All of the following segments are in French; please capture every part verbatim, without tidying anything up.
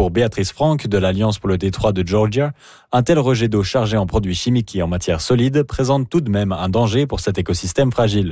pour Béatrice Franck de l'Alliance pour le détroit de Georgia, un tel rejet d'eau chargé en produits chimiques et en matières solides présente tout de même un danger pour cet écosystème fragile.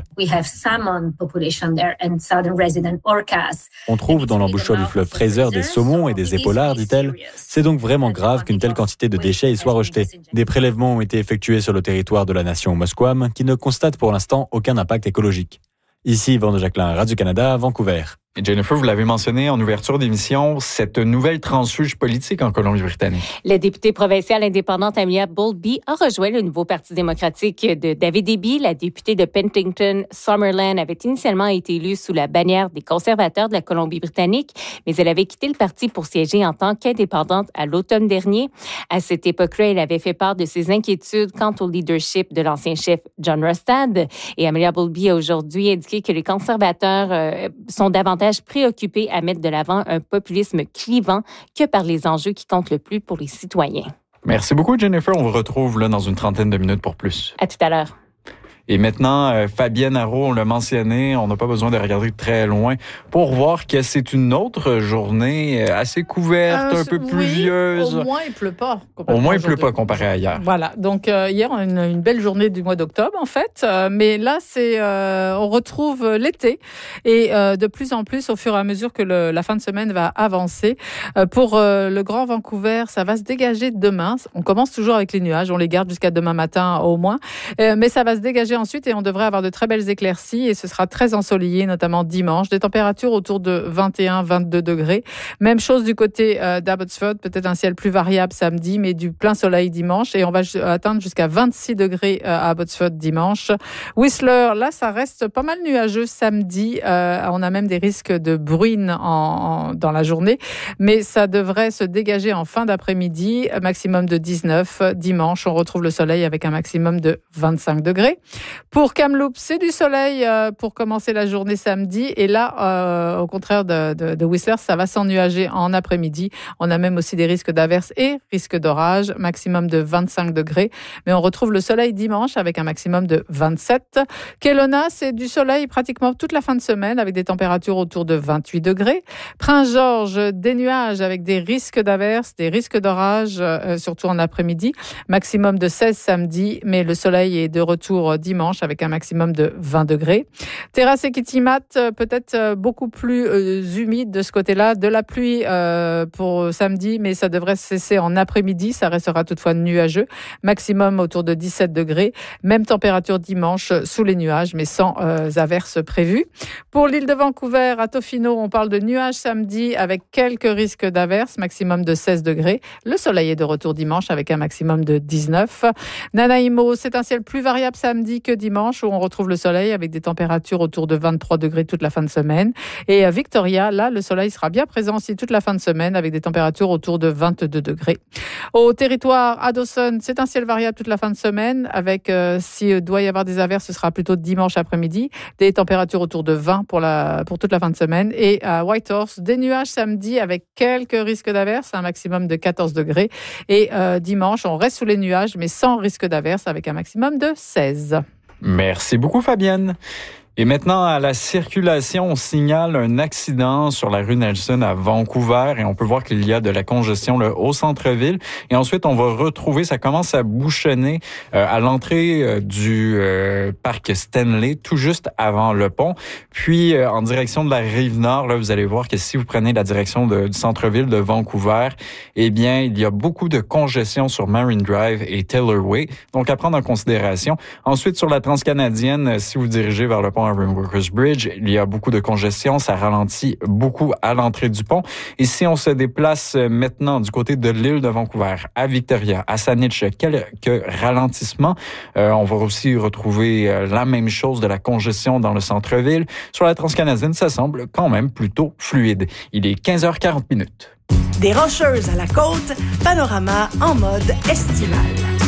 On trouve dans l'embouchure du fleuve Fraser des saumons et des épaulards, dit-elle. C'est donc vraiment grave qu'une telle quantité de déchets y soit rejetée. Des prélèvements ont été effectués sur le territoire de la nation Musqueam, qui ne constate pour l'instant aucun impact écologique. Ici, Yvan de Jacquelin, Radio-Canada, Vancouver. Et Jennifer, vous l'avez mentionné en ouverture d'émission, cette nouvelle transfuge politique en Colombie-Britannique. La députée provinciale indépendante Amelia Bowlby a rejoint le nouveau Parti démocratique de David Eby. La députée de Penticton, Summerland, avait initialement été élue sous la bannière des conservateurs de la Colombie-Britannique, mais elle avait quitté le parti pour siéger en tant qu'indépendante à l'automne dernier. À cette époque-là, elle avait fait part de ses inquiétudes quant au leadership de l'ancien chef John Rustad. Et Amelia Bowlby a aujourd'hui indiqué que les conservateurs euh, sont davantage préoccupés à mettre de l'avant un populisme clivant que par les enjeux qui comptent le plus pour les citoyens. Merci beaucoup, Jennifer. On vous retrouve là dans une trentaine de minutes pour plus. À tout à l'heure. Et maintenant, euh, Fabienne Arreault, on l'a mentionné, on n'a pas besoin de regarder très loin pour voir que c'est une autre journée assez couverte, euh, un peu oui, pluvieuse. Au moins, il pleut pas. Au moins, il pleut pas comparé à hier. Voilà. Donc, euh, hier, une, une belle journée du mois d'octobre, en fait. Euh, mais là, c'est, euh, on retrouve l'été. Et euh, de plus en plus, au fur et à mesure que le, la fin de semaine va avancer. Euh, pour euh, le Grand Vancouver, ça va se dégager demain. On commence toujours avec les nuages. On les garde jusqu'à demain matin au moins. Euh, mais ça va se dégager ensuite et on devrait avoir de très belles éclaircies et ce sera très ensoleillé, notamment dimanche. Des températures autour de vingt et un à vingt-deux degrés. Même chose du côté euh, d'Abbotsford, peut-être un ciel plus variable samedi, mais du plein soleil dimanche et on va atteindre jusqu'à vingt-six degrés euh, à Abbotsford dimanche. Whistler, là, ça reste pas mal nuageux samedi. Euh, on a même des risques de bruine en, en, dans la journée, mais ça devrait se dégager en fin d'après-midi, maximum de dix-neuf. Dimanche, on retrouve le soleil avec un maximum de vingt-cinq degrés. Pour Kamloops, c'est du soleil euh, pour commencer la journée samedi. Et là, euh, au contraire de, de, de Whistler, ça va s'ennuager en après-midi. On a même aussi des risques d'averses et risques d'orage, maximum de vingt-cinq degrés. Mais on retrouve le soleil dimanche avec un maximum de vingt-sept. Kelowna, c'est du soleil pratiquement toute la fin de semaine avec des températures autour de vingt-huit degrés. Prince-Georges, des nuages avec des risques d'averses, des risques d'orage, euh, surtout en après-midi. Maximum de seize samedi, mais le soleil est de retour dimanche avec un maximum de vingt degrés. Terrasse et Kitimat, peut-être beaucoup plus euh, humide de ce côté-là. De la pluie euh, pour samedi, mais ça devrait cesser en après-midi. Ça restera toutefois nuageux. Maximum autour de dix-sept degrés. Même température dimanche sous les nuages, mais sans euh, averses prévues. Pour l'île de Vancouver, à Tofino, on parle de nuages samedi avec quelques risques d'averses. Maximum de seize degrés. Le soleil est de retour dimanche avec un maximum de dix-neuf. Nanaimo, c'est un ciel plus variable samedi que dimanche où on retrouve le soleil avec des températures autour de vingt-trois degrés toute la fin de semaine. Et à Victoria, là, le soleil sera bien présent aussi toute la fin de semaine avec des températures autour de vingt-deux degrés. Au territoire à Dawson, c'est un ciel variable toute la fin de semaine avec, euh, s'il doit y avoir des averses, ce sera plutôt dimanche après-midi. Des températures autour de vingt pour, la, pour toute la fin de semaine. Et à Whitehorse, des nuages samedi avec quelques risques d'averses, un maximum de quatorze degrés. Et euh, dimanche, on reste sous les nuages, mais sans risque d'averses avec un maximum de seize. Merci beaucoup, Fabienne. Et maintenant, à la circulation, on signale un accident sur la rue Nelson à Vancouver et on peut voir qu'il y a de la congestion là, au centre-ville. Et ensuite, on va retrouver, ça commence à bouchonner euh, à l'entrée euh, du euh, parc Stanley, tout juste avant le pont. Puis, euh, en direction de la Rive-Nord, là, vous allez voir que si vous prenez la direction de, du centre-ville de Vancouver, eh bien, il y a beaucoup de congestion sur Marine Drive et Taylor Way. Donc, à prendre en considération. Ensuite, sur la transcanadienne, si vous dirigez vers le pont Iron Workers Bridge, il y a beaucoup de congestion, ça ralentit beaucoup à l'entrée du pont. Et si on se déplace maintenant du côté de l'île de Vancouver, à Victoria, à Saanich, quelques ralentissements. Euh, on va aussi retrouver euh, la même chose de la congestion dans le centre-ville. Sur la transcanadienne, ça semble quand même plutôt fluide. Il est quinze heures quarante minutes. Des Rocheuses à la côte, panorama en mode estival.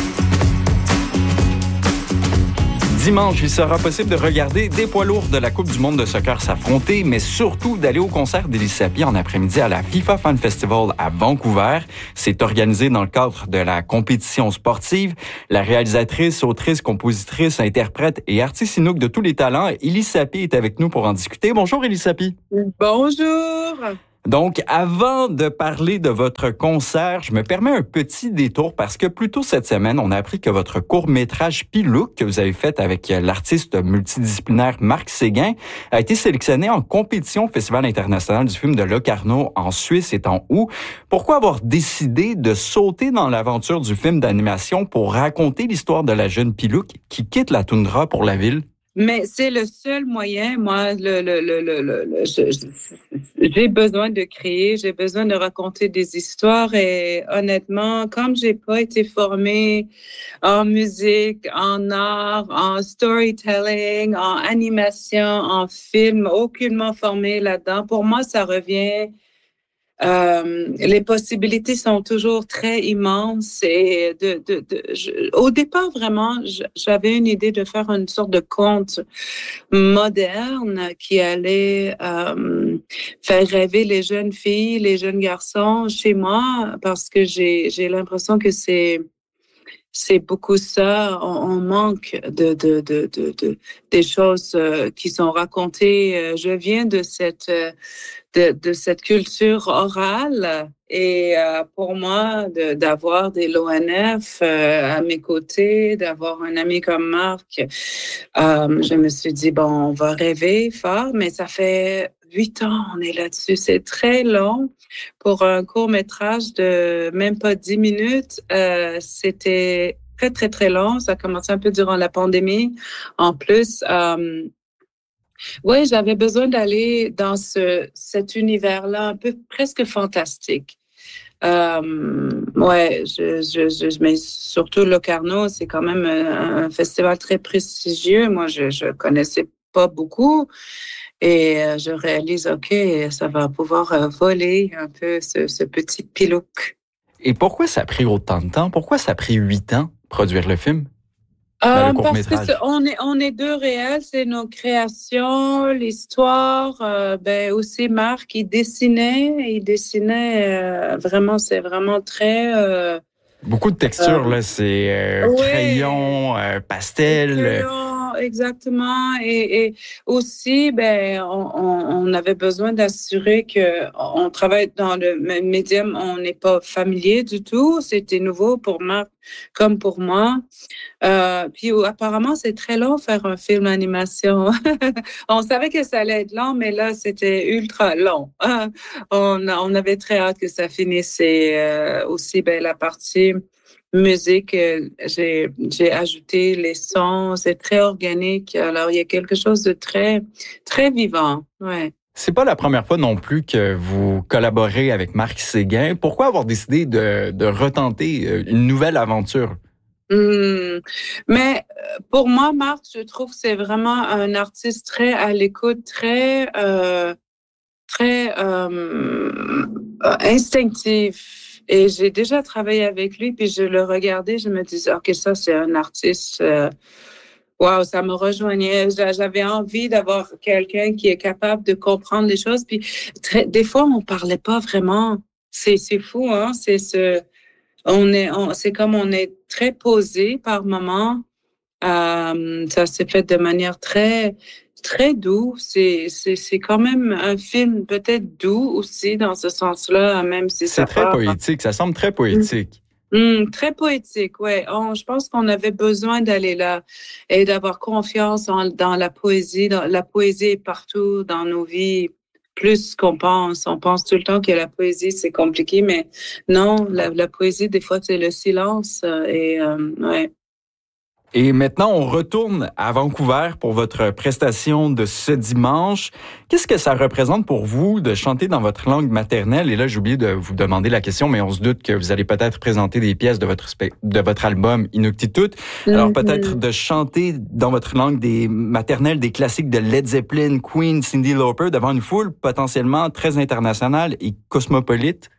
Dimanche, il sera possible de regarder des poids lourds de la Coupe du monde de soccer s'affronter, mais surtout d'aller au concert d'Élie Sapie en après-midi à la FIFA Fan Festival à Vancouver. C'est organisé dans le cadre de la compétition sportive. La réalisatrice, autrice, compositrice, interprète et artiste inouk de tous les talents, Élie Sapie est avec nous pour en discuter. Bonjour Élie Sapie. Bonjour. Donc, avant de parler de votre concert, je me permets un petit détour parce que plus tôt cette semaine, on a appris que votre court-métrage Pilouk, que vous avez fait avec l'artiste multidisciplinaire Marc Séguin, a été sélectionné en compétition au Festival international du film de Locarno en Suisse et en août. Pourquoi avoir décidé de sauter dans l'aventure du film d'animation pour raconter l'histoire de la jeune Pilouk qui quitte la toundra pour la ville? Mais c'est le seul moyen, moi, le, le, le, le, le, je, je, j'ai besoin de créer, j'ai besoin de raconter des histoires et honnêtement, comme j'ai pas été formée en musique, en art, en storytelling, en animation, en film, aucunement formée là-dedans, pour moi, ça revient... Euh, les possibilités sont toujours très immenses et de, de, de je, au départ vraiment je, j'avais une idée de faire une sorte de conte moderne qui allait euh, faire rêver les jeunes filles, les jeunes garçons chez moi parce que j'ai j'ai l'impression que c'est c'est beaucoup ça. On, on manque de, de, de, de, de, des choses euh, qui sont racontées. Je viens de cette, de, de cette culture orale et euh, pour moi, de, d'avoir des L O N F euh, à mes côtés, d'avoir un ami comme Marc, euh, je me suis dit, bon, on va rêver fort, mais ça fait huit ans, on est là-dessus. C'est très long. Pour un court-métrage de même pas dix minutes, euh, c'était très, très, très long. Ça a commencé un peu durant la pandémie. En plus, euh, oui, j'avais besoin d'aller dans ce, cet univers-là un peu presque fantastique. Euh, ouais, je, je, je, mais surtout Locarno, c'est quand même un, un festival très prestigieux. Moi, je, je connaissais pas beaucoup. Et euh, je réalise, OK, ça va pouvoir euh, voler un peu ce, ce petit Pilouk. Et pourquoi ça a pris autant de temps? Pourquoi ça a pris huit ans, produire le film? Euh, le parce que c'est, on, est, on est deux réels, c'est nos créations, l'histoire. Euh, ben aussi, Marc, il dessinait, il dessinait euh, vraiment, c'est vraiment très... Euh, Beaucoup de textures, euh, là, c'est euh, oui, crayon, euh, pastel. Crayon, exactement. Et, et aussi, ben, on, on avait besoin d'assurer que on travaille dans le même médium, on n'est pas familier du tout. C'était nouveau pour Marc comme pour moi. Euh, puis apparemment, c'est très long faire un film d'animation. On savait que ça allait être long, mais là, c'était ultra long. on, on avait très hâte que ça finisse. Et euh, aussi, ben, la partie musique, euh, j'ai, j'ai ajouté les sons. C'est très organique. Alors, il y a quelque chose de très, très vivant. Ouais. C'est pas la première fois non plus que vous collaborez avec Marc Séguin. Pourquoi avoir décidé de, de retenter une nouvelle aventure? Mmh. Mais pour moi, Marc, je trouve que c'est vraiment un artiste très à l'écoute, très, euh, très euh, instinctif. Et j'ai déjà travaillé avec lui, puis je le regardais, je me disais, OK, ça, c'est un artiste... Euh, Wow, ça me rejoignait. J'avais envie d'avoir quelqu'un qui est capable de comprendre les choses. Puis très, des fois, on parlait pas vraiment. C'est c'est fou, hein. C'est ce, on est, on, c'est comme on est très posé par moment. Euh, ça s'est fait de manière très très douce. C'est c'est c'est quand même un film peut-être doux aussi dans ce sens-là, même si c'est ça très part... poétique. Ça semble très poétique. Mmh, très poétique, ouais. On, je pense qu'on avait besoin d'aller là et d'avoir confiance en, dans la poésie. Dans, la poésie est partout dans nos vies, plus qu'on pense. On pense tout le temps que la poésie, c'est compliqué, mais non, la, la poésie, des fois, c'est le silence. Et, euh, ouais. Et maintenant, on retourne à Vancouver pour votre prestation de ce dimanche. Qu'est-ce que ça représente pour vous de chanter dans votre langue maternelle? Et là, j'ai oublié de vous demander la question, mais on se doute que vous allez peut-être présenter des pièces de votre de votre album Inuktitut. Alors, peut-être de chanter dans votre langue des maternelles, des classiques de Led Zeppelin, Queen, Cyndi Lauper, devant une foule potentiellement très internationale et cosmopolite.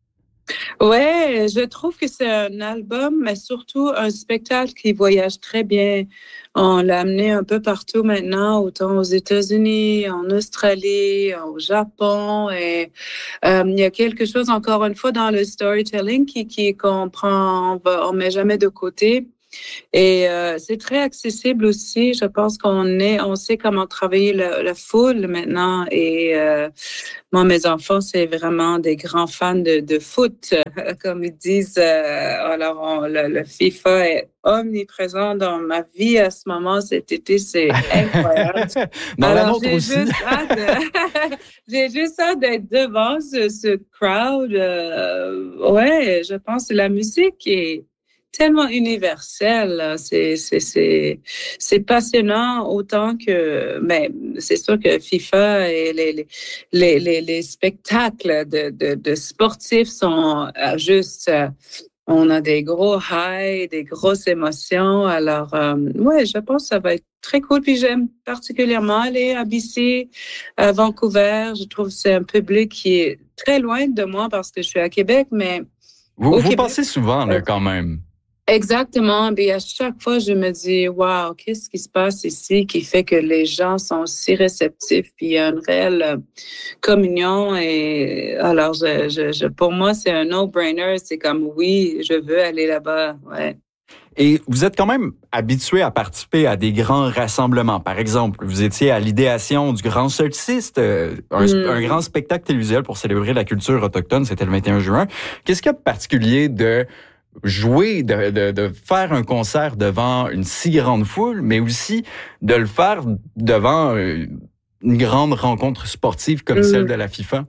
Ouais, je trouve que c'est un album, mais surtout un spectacle qui voyage très bien. On l'a amené un peu partout maintenant, autant aux États-Unis, en Australie, au Japon. Et euh, il y a quelque chose, encore une fois, dans le storytelling qui, qui qu'on prend, on, va, on met jamais de côté. Et euh, c'est très accessible aussi. Je pense qu'on est, on sait comment travailler la, la foule maintenant. Et euh, moi, mes enfants, c'est vraiment des grands fans de, de foot, comme ils disent. Euh, alors, on, le, le FIFA est omniprésent dans ma vie à ce moment. Cet été, c'est incroyable. Dans alors, la nôtre j'ai aussi. Juste hâte de, j'ai juste hâte d'être devant ce, ce crowd. Euh, ouais, je pense que la musique est tellement universel, c'est c'est c'est c'est passionnant autant que, mais c'est sûr que FIFA et les les les les spectacles de de, de sportifs sont juste, on a des gros highs, des grosses émotions. Alors euh, ouais, je pense que ça va être très cool. Puis j'aime particulièrement aller à B C, à Vancouver. Je trouve que c'est un public qui est très loin de moi parce que je suis à Québec, mais vous vous Québec, passez souvent là quand même. Exactement. Et à chaque fois, je me dis, wow, qu'est-ce qui se passe ici qui fait que les gens sont si réceptifs, puis il y a une réelle euh, communion. Et alors, je, je, je, pour moi, c'est un no-brainer. C'est comme, oui, je veux aller là-bas. Ouais. Et vous êtes quand même habitué à participer à des grands rassemblements. Par exemple, vous étiez à l'idéation du Grand Solstice, un, mm. un grand spectacle télévisuel pour célébrer la culture autochtone. C'était le vingt et un juin. Qu'est-ce qu'il y a de particulier de jouer, de, de, de faire un concert devant une si grande foule, mais aussi de le faire devant une grande rencontre sportive comme mmh. celle de la FIFA?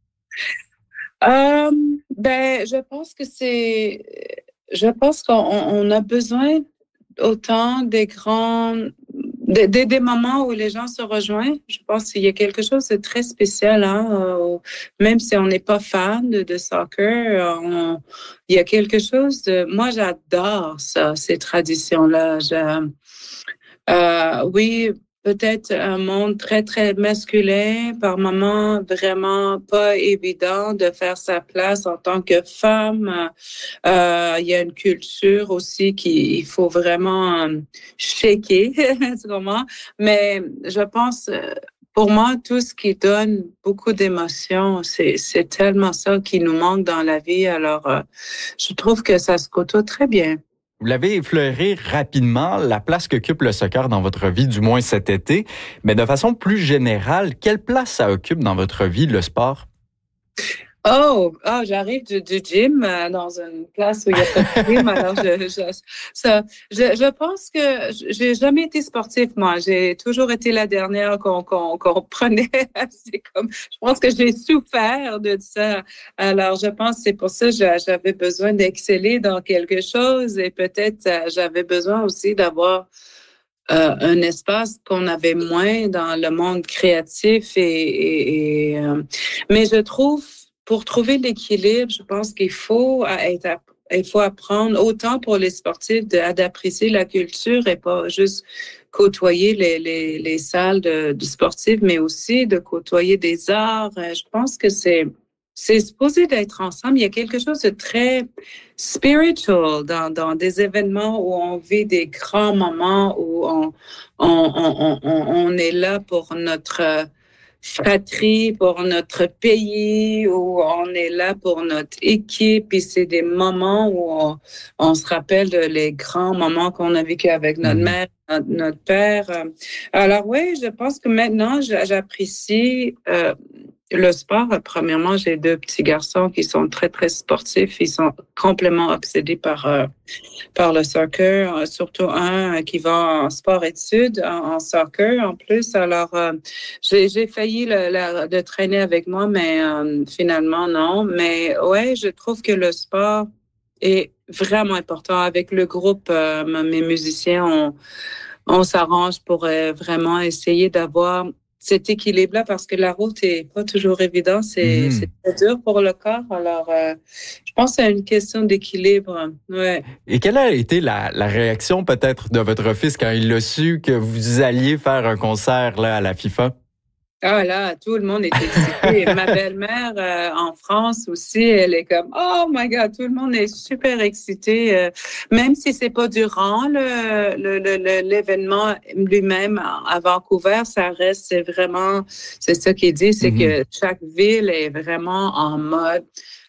Euh, ben, je pense que c'est... Je pense qu'on on a besoin autant des grands... Des, des, des moments où les gens se rejoignent. Je pense qu'il y a quelque chose de très spécial, hein, euh, même si on n'est pas fan de, de soccer, on, il y a quelque chose de... Moi, j'adore ça, ces traditions-là. Je, euh, oui, peut-être un monde très, très masculin, par moments vraiment pas évident de faire sa place en tant que femme. Euh, il y a une culture aussi qu'il faut vraiment euh, shaker, tu comprends? Mais je pense, pour moi, tout ce qui donne beaucoup d'émotions, c'est, c'est tellement ça qui nous manque dans la vie. Alors, euh, je trouve que ça se côtoie très bien. Vous l'avez effleuré rapidement, la place qu'occupe le soccer dans votre vie, du moins cet été. Mais de façon plus générale, quelle place ça occupe dans votre vie, le sport? Oh, oh j'arrive du, du gym euh, dans une place où il n'y a pas de gym. Alors, je, je, ça, je, je pense que j'ai jamais été sportive, moi. J'ai toujours été la dernière qu'on, qu'on, qu'on prenait. C'est comme, je pense que j'ai souffert de ça. Alors, je pense que c'est pour ça que j'avais besoin d'exceller dans quelque chose et peut-être j'avais besoin aussi d'avoir Euh, un espace qu'on avait moins dans le monde créatif et, et, et euh, mais je trouve, pour trouver l'équilibre, je pense qu'il faut être, il faut apprendre autant pour les sportifs de, d'apprécier la culture et pas juste côtoyer les, les, les salles de, de sportifs, mais aussi de côtoyer des arts. Je pense que c'est C'est supposé d'être ensemble. Il y a quelque chose de très spiritual dans, dans des événements où on vit des grands moments, où on, on, on, on, on est là pour notre fratrie, pour notre pays, où on est là pour notre équipe. Et c'est des moments où on, on se rappelle de les grands moments qu'on a vécu avec notre mmh. mère, notre, notre père. Alors oui, je pense que maintenant, j'apprécie... Euh, Le sport, premièrement, j'ai deux petits garçons qui sont très, très sportifs. Ils sont complètement obsédés par euh, par le soccer, surtout un qui va en sport-études, en, en soccer en plus. Alors, euh, j'ai, j'ai failli le, le, le traîner avec moi, mais euh, finalement, non. Mais ouais, je trouve que le sport est vraiment important. Avec le groupe, euh, mes musiciens, on, on s'arrange pour euh, vraiment essayer d'avoir cet équilibre-là, parce que la route est pas toujours évidente, c'est, mmh. c'est très dur pour le corps. Alors, euh, je pense que c'est une question d'équilibre. Ouais. Et quelle a été la, la réaction peut-être de votre fils quand il a su que vous alliez faire un concert là à la FIFA? Ah là, tout le monde est excité. Ma belle-mère euh, en France aussi, elle est comme « Oh my God », tout le monde est super excité. Euh, même si c'est pas durant le, le, le, l'événement lui-même à Vancouver, ça reste, c'est vraiment, c'est ça qu'il dit, c'est mm-hmm. que chaque ville est vraiment en mode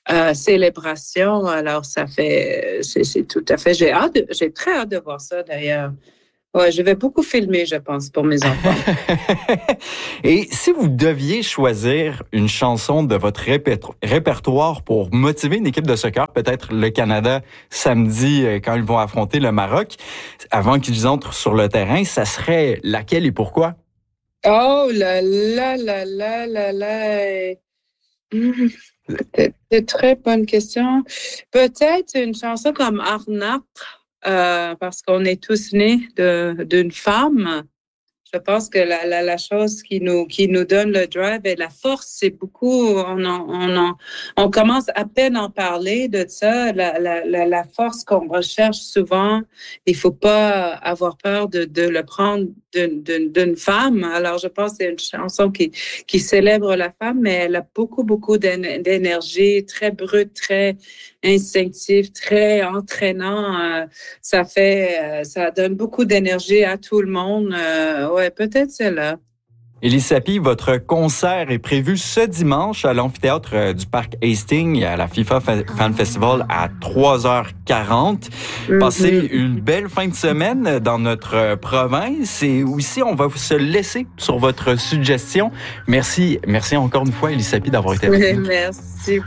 euh, célébration. Alors, ça fait, c'est, c'est tout à fait, j'ai hâte, de, j'ai très hâte de voir ça d'ailleurs. Ouais, je vais beaucoup filmer, je pense, pour mes enfants. Et si vous deviez choisir une chanson de votre répé- répertoire pour motiver une équipe de soccer, peut-être le Canada samedi quand ils vont affronter le Maroc, avant qu'ils entrent sur le terrain, ça serait laquelle et pourquoi? Oh là là là là là là. Mmh. C'est une très bonne question. Peut-être une chanson comme Arnap. Euh, parce qu'on est tous nés de, d'une femme. Je pense que la, la, la chose qui nous, qui nous donne le drive et la force, c'est beaucoup, on, en, on, en, on commence à peine à en parler de ça, la, la, la, la force qu'on recherche souvent. Il faut pas avoir peur de, de le prendre d'une, d'une, d'une femme. Alors, je pense que c'est une chanson qui, qui célèbre la femme, mais elle a beaucoup, beaucoup d'énergie, très brute, très instinctive, très entraînant. Euh, ça fait, euh, ça donne beaucoup d'énergie à tout le monde. Euh, ouais, peut-être celle-là. Élie Sapie, votre concert est prévu ce dimanche à l'amphithéâtre du Parc Hastings à la FIFA Fan Festival à trois heures quarante. Mm-hmm. Passez une belle fin de semaine dans notre province et aussi on va se laisser sur votre suggestion. Merci, merci encore une fois Élie Sapie d'avoir été avec nous. Merci.